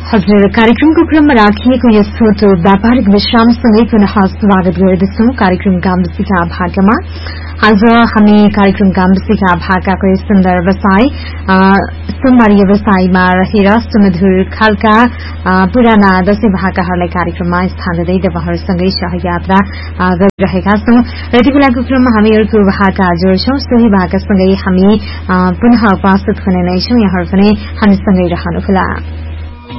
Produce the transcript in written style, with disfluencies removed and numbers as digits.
हजुर कार्यक्रमको क्रममा राखिएको यस छोटो व्यापारिक विश्रामसँगै पुनः स्वागत गर्दछौं कार्यक्रम गाम्बसिका भाकामा। आज हामी कार्यक्रम गाम्बसिका भाकाको सुन्दर व्यवसाय सोमबारी व्यवसायमा रहेर सुमधुर खालका पुराना दशैं भाकाहरूलाई कार्यक्रममा स्थान दिँदै तपाईहरूसँगै सहयात्रा गरिरहेका छौं र यति बेलाको क्रममा हामी अर्को भाका जोड्छौं। सोही भाकासँगै हामी पुनः उपस्थित हुने नै छौं। यहाँहरू पनि हामीसँगै रहनुहोला।